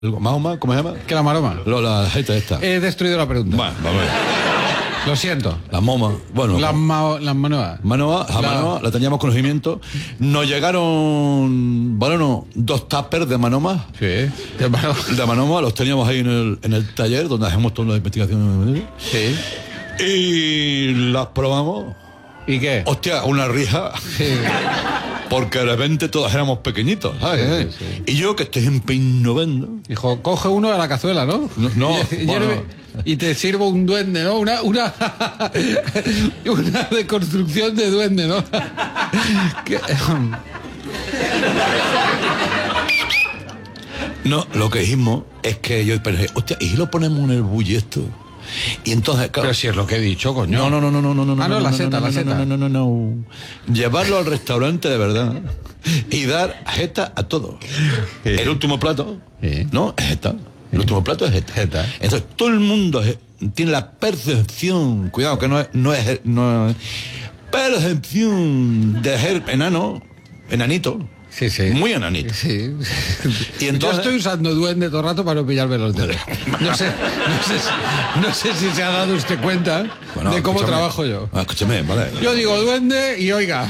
Mahoma, ¿cómo se llama? ¿Qué la maroma? La jeta esta. He destruido la pregunta. Bueno, vamos a ver. Lo siento. La moma, bueno. Las manoas. Manoa, la teníamos conocimiento. Nos llegaron, bueno, no, 2 tuppers de manomas. Sí. De manoma, los teníamos ahí en el taller donde hacemos todas las investigaciones. Sí. Y las probamos. ¿Y qué? Hostia, una rija. Sí. Porque de repente todos éramos pequeñitos, ¿sabes? Sí. Y yo que estoy empeñando. Dijo, coge uno de la cazuela, ¿no? No, y te sirvo un duende, ¿no? Una deconstrucción de duende, ¿no? No, lo que dijimos es que yo pensé, hostia, ¿y si lo ponemos en el bully esto? Y entonces, claro, pero si es lo que he dicho, coño. No. Ah, no, la seta. No. Llevarlo al restaurante de verdad y dar jeta a todos. Sí. El último plato, sí, ¿no? Es jeta. El último plato es jeta. Entonces todo el mundo tiene la percepción, cuidado que no es percepción de ser enanito. Sí. Muy enanito. Sí. Y entonces, yo estoy usando duende todo el rato para no pillarme los dedos. No sé si se ha dado usted cuenta de cómo trabajo yo. Escúchame, vale. Yo digo duende y oiga.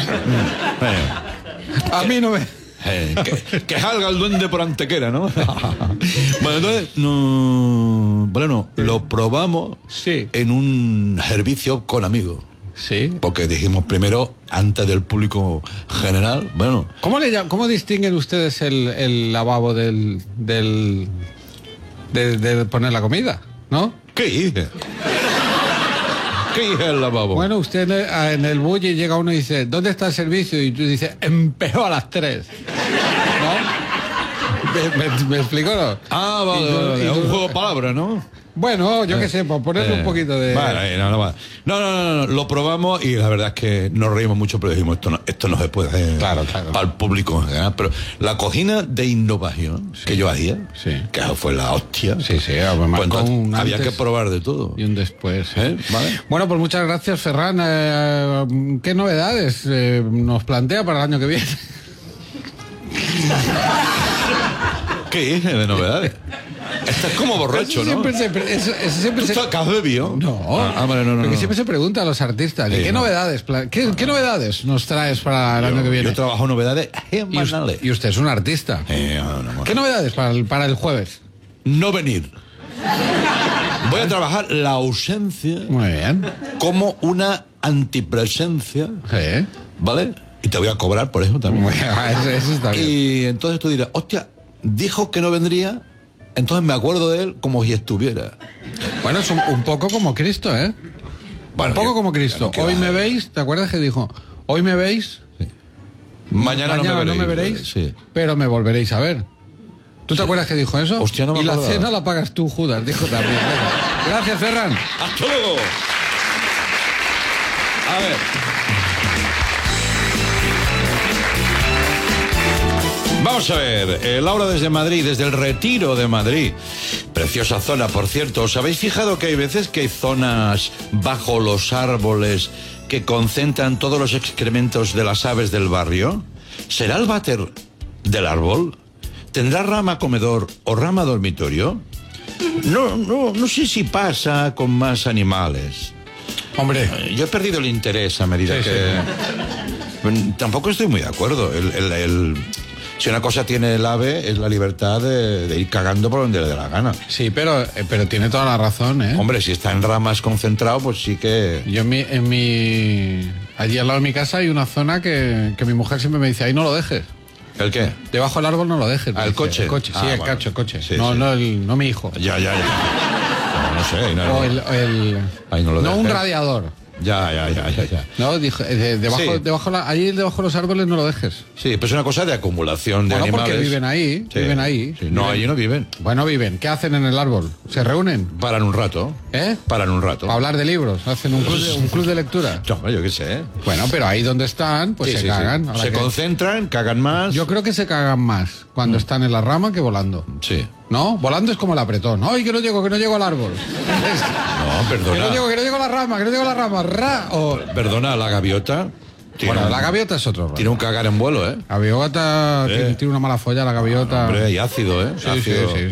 A mí no me... que salga el duende por Antequera, ¿no? Bueno, entonces, lo probamos en un servicio con amigos. Sí. Porque dijimos primero, antes del público general, bueno. ¿Cómo distinguen ustedes el lavabo de poner la comida? ¿No? ¿Qué hice? ¿Qué hice el lavabo? Bueno, usted en el bully llega uno y dice, ¿dónde está el servicio? Y tú dices, empezó a las 3. ¿No? ¿Me explico, no? Ah, vale. Un juego de palabras, ¿no? Bueno, yo qué sé, por ponerle un poquito de... Vale, no, lo probamos y la verdad es que nos reímos mucho, pero dijimos, esto no se puede hacer claro. para el público en general. Pero la cocina de innovación que yo hacía, que fue la hostia, pues entonces, había que probar de todo. Y un después. ¿Vale? Bueno, pues muchas gracias, Ferran. ¿Qué novedades nos plantea para el año que viene? ¿Qué hice de novedades? Estás como borracho, ¿no? ¿Qué has bebido? No. Porque siempre se pregunta a los artistas, ¿qué novedades? ¿Qué novedades nos traes para el año que viene? Yo trabajo novedades semanales. Y usted es un artista. ¿Qué novedades para el jueves? No venir. Voy a trabajar la ausencia. Muy bien. Como una antipresencia. Sí. ¿Vale? Y te voy a cobrar por eso también. Eso está bien. Y entonces tú dirás, hostia, dijo que no vendría. Entonces me acuerdo de él como si estuviera. Bueno, es un poco como Cristo, ¿eh? Bueno, un poco como Cristo. Hoy me veis, ¿te acuerdas que dijo? Hoy me veis, sí. Mañana no me veréis, sí. Pero me volveréis a ver. ¿Tú te acuerdas que dijo eso? Hostia, no me y acordaba. La cena la pagas tú, Judas, dijo también. Gracias, Ferran. ¡Hasta luego! A ver. Vamos a ver, Laura desde Madrid, desde el Retiro de Madrid. Preciosa zona, por cierto. ¿Os habéis fijado que hay veces que hay zonas bajo los árboles que concentran todos los excrementos de las aves del barrio? ¿Será el váter del árbol? ¿Tendrá rama comedor o rama dormitorio? No sé si pasa con más animales. Hombre, yo he perdido el interés a medida que... Tampoco estoy muy de acuerdo. Si una cosa tiene el ave es la libertad de ir cagando por donde le dé la gana. Sí, pero tiene toda la razón, ¿eh? Hombre, si está en ramas concentrado, pues sí que... Yo allí al lado de mi casa hay una zona que mi mujer siempre me dice, ahí no lo dejes. ¿El qué? Debajo del árbol no lo dejes. ¿El coche? El coche, sí, el coche. Sí, no, sí. No mi hijo. Ya. No sé. O ahí no lo dejes. un radiador. Ya. No, dije, allí debajo de los árboles no lo dejes. Sí, pues es una cosa de acumulación de animales. Porque viven ahí, Sí. No, allí no viven. Bueno, viven. ¿Qué hacen en el árbol? ¿Se reúnen? Paran un rato. Paran un rato. Para hablar de libros. ¿Hacen un club de lectura? No, yo qué sé. Bueno, pero ahí donde están, pues se cagan. Sí. Se concentran, cagan más. Yo creo que se cagan más cuando están en la rama que volando. Sí. ¿No? Volando es como el apretón. ¡Ay, que no llego al árbol! No, perdona. Que no llego a la rama, Perdona, la gaviota Bueno, la gaviota es otro rollo. Tiene un cagar en vuelo, ¿eh? La gaviota tiene una mala folla, la gaviota. Hombre, y ácido, ¿eh? Sí, Ácido. sí, sí.